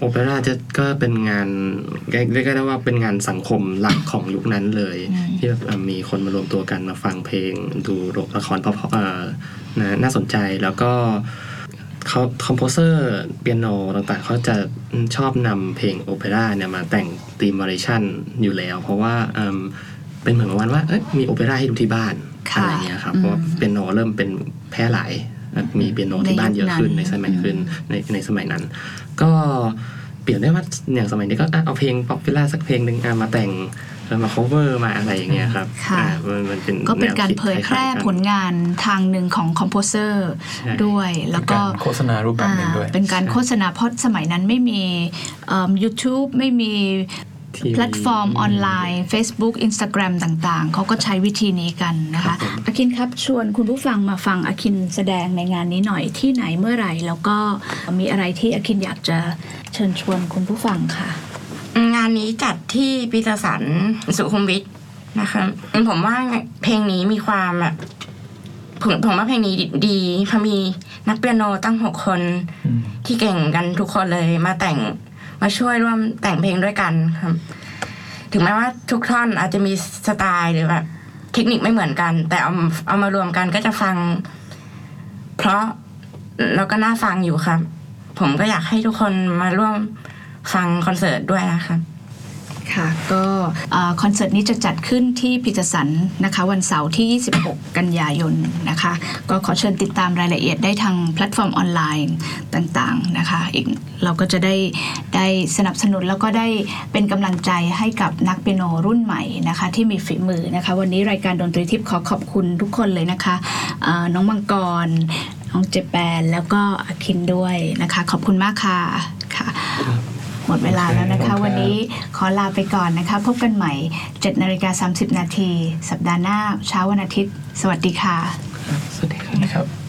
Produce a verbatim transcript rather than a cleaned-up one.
โอเปร่าจะก็เป็นงานเรียกได้ว่าเป็นงานสังคมหลักของยุคนั้นเลยที่แบบมีคนมารวมตัวกันมาฟังเพลงดูละครเพราะๆนะน่าสนใจแล้วก็เขาคอมโพเซอร์เปียโนต่างๆเขาจะชอบนำเพลงโอเปร่าเนี่ยมาแต่งธีมวาริชันอยู่แล้วเพราะว่าเป็นเหมือนวันว่ามีโอเปร่าให้ดูที่บ้านอะไรเงี้ยครับเพราะเปียโนเริ่มเป็นแพร่หลายมีเปียโนที่บ้านเยอะขึ้นในสมัยขึ้นในในสมัยนั้นก็เปลี่ยนได้ว่าอย่างสมัยนี้ก็เอาเพลงป๊อปปูล่าสักเพลงนึงมาแต่งมา cover มาอะไรอย่างเงี้ยครับมันเป็นก็เป็นการเผยแพร่ผลงานทางหนึ่งของคอมโพเซอร์ด้วยแล้วก็โฆษณารูปแบบนึงด้วยเป็นการโฆษณาเพราะสมัยนั้นไม่มี YouTube ไม่มีแพลตฟอร์มออนไลน์ Facebook Instagram ต่างๆเขาก็ใช้วิธีนี้กันนะคะอาคินครับชวนคุณผู้ฟังมาฟังอาคินแสดงในงานนี้หน่อยที่ไหนเมื่อไหร่แล้วก็มีอะไรที่อาคินอยากจะเชิญชวนคุณผู้ฟังค่ะงานนี้จัดที่พิพิธภัณฑ์สุขุมวิทนะคะผมว่าเพลงนี้มีความแบบผมผมว่าเพลงนี้ดีเพราะมีนักเปียโนตั้งหกคนที่เก่งกันทุกคนเลยมาแต่งมาช่วยร่วมแต่งเพลงด้วยกันครับถึงแม้ว่าทุกท่อนอาจจะมีสไตล์หรือแบบเทคนิคไม่เหมือนกันแต่เอาเอามารวมกันก็จะฟังเพราะแล้วก็น่าฟังอยู่ครับผมก็อยากให้ทุกคนมาร่วมฟังคอนเสิร์ตด้วยนะคะค่ะก็คอนเสิร์ตนี้จะจัดขึ้นที่พิพิธภัณฑ์นะคะวันเสาร์ที่ยี่สิบหกกันยายนนะคะก็ขอเชิญติดตามรายละเอียดได้ทางแพลตฟอร์มออนไลน์ต่างๆนะคะอีกเราก็จะได้ได้สนับสนุนแล้วก็ได้เป็นกำลังใจให้กับนักเปียโนรุ่นใหม่นะคะที่มีฝีมือนะคะวันนี้รายการดนตรีทิพย์ขอขอบคุณทุกคนเลยนะคะน้องมังกรน้องเจแปนแล้วก็อาคินด้วยนะคะขอบคุณมากค่ะค่ะหมดเวลาแล้วนะคะวันนี้ขอลาไปก่อนนะคะพบกันใหม่ เจ็ดนาฬิกาสามสิบนาทีสัปดาห์หน้าเช้าวันอาทิตย์สวัสดีค่ะสวัสดีครับ